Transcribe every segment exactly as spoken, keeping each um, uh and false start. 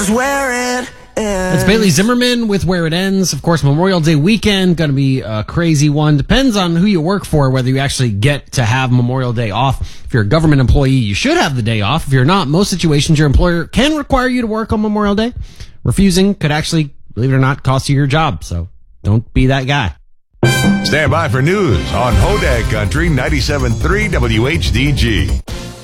Where it It's Bailey Zimmerman with Where It Ends. Of course, Memorial Day weekend, going to be a crazy one. Depends on who you work for, whether you actually get to have Memorial Day off. If you're a government employee, you should have the day off. If you're not, most situations your employer can require you to work on Memorial Day. Refusing could actually, believe it or not, cost you your job. So don't be that guy. Stand by for news on Hodag Country ninety-seven point three W H D G.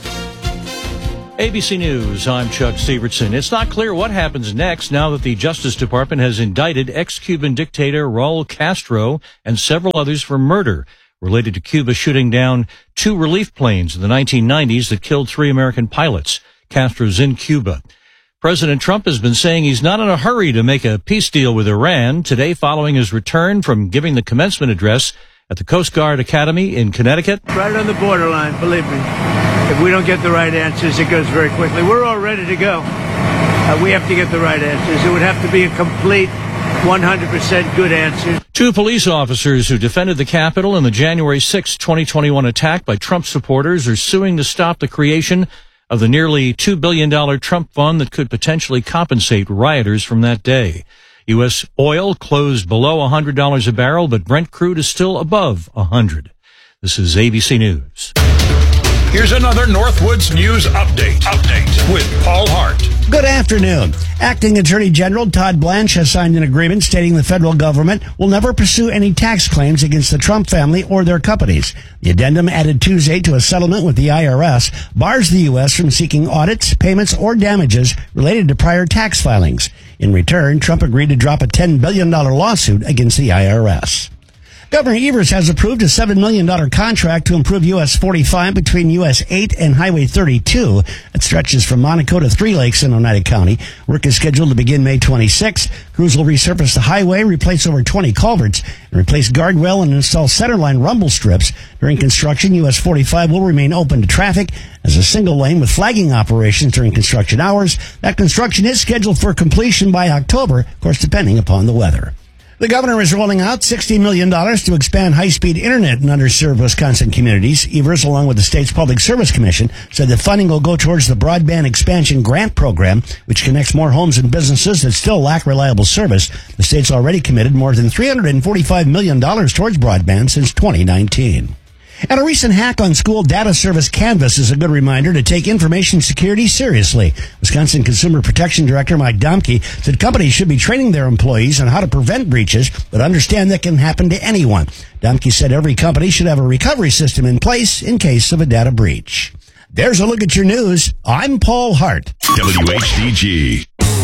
A B C News, I'm Chuck Steverson. It's not clear what happens next now that the Justice Department has indicted ex-Cuban dictator Raul Castro and several others for murder related to Cuba shooting down two relief planes in the nineteen nineties that killed three American pilots. Castro's in Cuba. President Trump has been saying he's not in a hurry to make a peace deal with Iran today following his return from giving the commencement address at the Coast Guard Academy in Connecticut. Right on the borderline, believe me. If we don't get the right answers, it goes very quickly. We're all ready to go. Uh, we have to get the right answers. It would have to be a complete one hundred percent good answer. Two police officers who defended the Capitol in the January sixth, twenty twenty-one attack by Trump supporters are suing to stop the creation of the nearly two billion dollars Trump fund that could potentially compensate rioters from that day. U S oil closed below one hundred dollars a barrel, but Brent crude is still above one hundred. This is A B C News. Here's another Northwoods News Update. Update with Paul Hart. Good afternoon. Acting Attorney General Todd Blanche has signed an agreement stating the federal government will never pursue any tax claims against the Trump family or their companies. The addendum, added Tuesday to a settlement with the I R S, bars the U S from seeking audits, payments, or damages related to prior tax filings. In return, Trump agreed to drop a ten billion dollars lawsuit against the I R S. Governor Evers has approved a seven million dollars contract to improve U S forty-five between U S eight and Highway thirty-two. It stretches from Monaco to Three Lakes in Oneida County. Work is scheduled to begin May twenty-sixth. Crews will resurface the highway, replace over twenty culverts, and replace guardrail and install centerline rumble strips. During construction, U S forty-five will remain open to traffic as a single lane with flagging operations during construction hours. That construction is scheduled for completion by October, of course, depending upon the weather. The governor is rolling out sixty million dollars to expand high-speed internet in underserved Wisconsin communities. Evers, along with the state's Public Service Commission, said the funding will go towards the Broadband Expansion Grant Program, which connects more homes and businesses that still lack reliable service. The state's already committed more than three hundred forty-five million dollars towards broadband since twenty nineteen. And a recent hack on school data service Canvas is a good reminder to take information security seriously. Wisconsin Consumer Protection Director Mike Domke said companies should be training their employees on how to prevent breaches, but understand that can happen to anyone. Domke said every company should have a recovery system in place in case of a data breach. There's a look at your news. I'm Paul Hart. W H D G.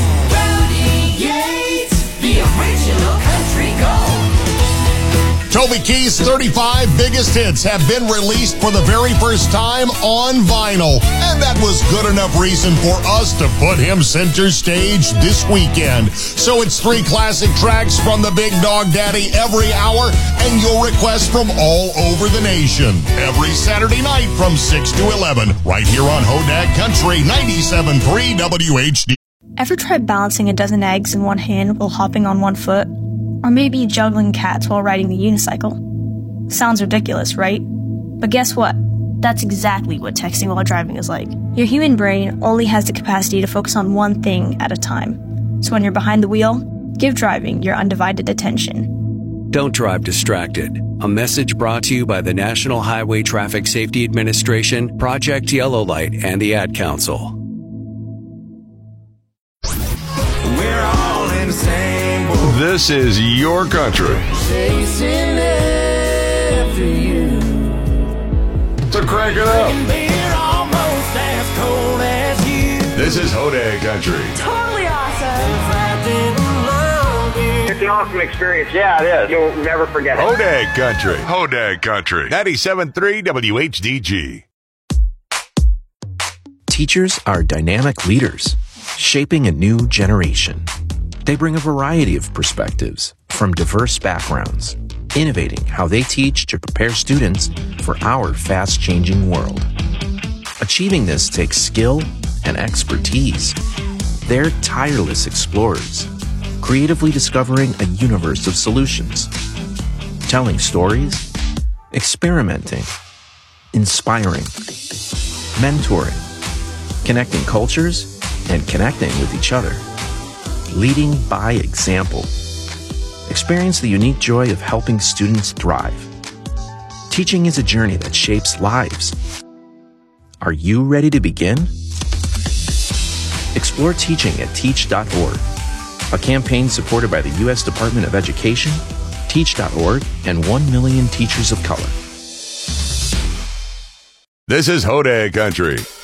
Brody Yates, the original country gold. Toby Keith's thirty-five biggest hits have been released for the very first time on vinyl. And that was good enough reason for us to put him center stage this weekend. So it's three classic tracks from the Big Dog Daddy every hour and your requests from all over the nation. Every Saturday night from six to eleven, right here on Hodag Country ninety-seven point three W H D. Ever tried balancing a dozen eggs in one hand while hopping on one foot? Or maybe juggling cats while riding the unicycle? Sounds ridiculous, right? But guess what? That's exactly what texting while driving is like. Your human brain only has the capacity to focus on one thing at a time. So when you're behind the wheel, give driving your undivided attention. Don't drive distracted. A message brought to you by the National Highway Traffic Safety Administration, Project Yellow Light, and the Ad Council. We're all in the same boat. This is your country. Chasing after you. So crank it up. Beer almost as cold as you. This is Hodag Country. Totally awesome! If I didn't love you. It's an awesome experience. Yeah, it is. You'll never forget it. Hodag Country. Hodag Country. ninety-seven point three W H D G. Teachers are dynamic leaders, shaping a new generation. They bring a variety of perspectives from diverse backgrounds, innovating how they teach to prepare students for our fast-changing world. Achieving this takes skill and expertise. They're tireless explorers, creatively discovering a universe of solutions, telling stories, experimenting, inspiring, mentoring, connecting cultures, and connecting with each other. leading by example. Experience the unique joy of helping students thrive. Teaching is a journey that shapes lives. Are you ready to begin? Explore teaching at teach dot org, a campaign supported by the U S Department of Education, teach dot org, and one million Teachers of Color. This is Hodag Country.